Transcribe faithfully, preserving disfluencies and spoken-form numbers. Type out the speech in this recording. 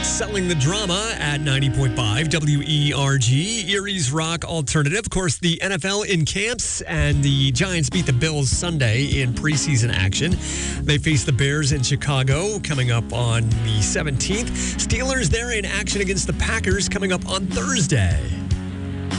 Selling the drama at ninety point five W E R G, Erie's Rock Alternative. Of course, the N F L in camps, and the Giants beat the Bills Sunday in preseason action. They face the Bears in Chicago coming up on the seventeenth. Steelers there in action against the Packers coming up on Thursday.